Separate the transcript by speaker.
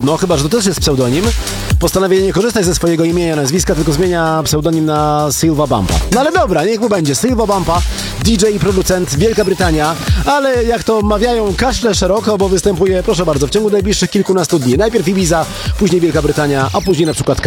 Speaker 1: No chyba, że to też jest pseudonim. Postanawia nie korzystać ze swojego imienia, nazwiska, tylko zmienia pseudonim na Silva Bumpa. No ale dobra, niech mu będzie. Silva Bumpa, DJ i producent, Wielka Brytania, ale jak to mawiają, kaszle szeroko, bo występuje, proszę bardzo, w ciągu najbliższych kilkunastu dni. Najpierw Ibiza, później Wielka Brytania, a później na przykład